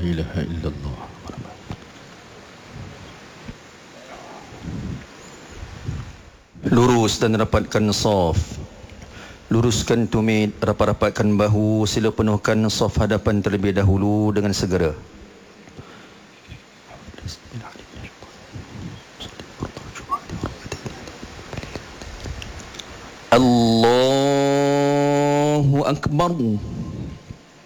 ilaha illallah. Lurus dan rapatkan saf. Luruskan tumit, rapat-rapatkan bahu. Sila penuhkan saf hadapan terlebih dahulu dengan segera. Allahu Akbar.